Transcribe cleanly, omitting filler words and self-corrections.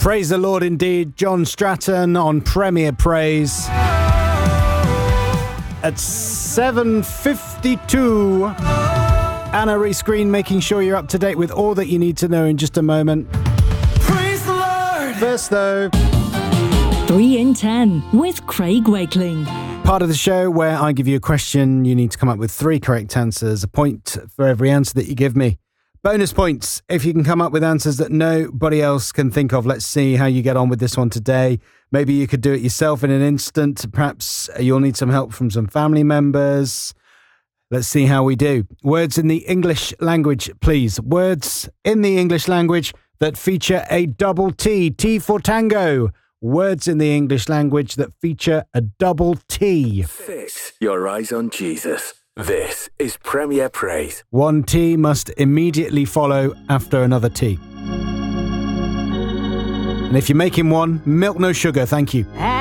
Praise the Lord indeed. John Stratton on Premier Praise. At 7:52, Anna Reese Green making sure you're up to date with all that you need to know in just a moment. Praise the Lord! First though, 3 in 10 with Craig Wakeling. Part of the show where I give you a question, you need to come up with 3 correct answers, a point for every answer that you give me. Bonus points if you can come up with answers that nobody else can think of. Let's see how you get on with this one today. Maybe you could do it yourself in an instant. Perhaps you'll need some help from some family members. Let's see how we do. Words in the English language, please. Words in the English language that feature a double T. T for tango. Words in the English language that feature a double T. Fix your eyes on Jesus. This is Premier Praise. One T must immediately follow after another T. And if you're making one, milk no sugar, thank you.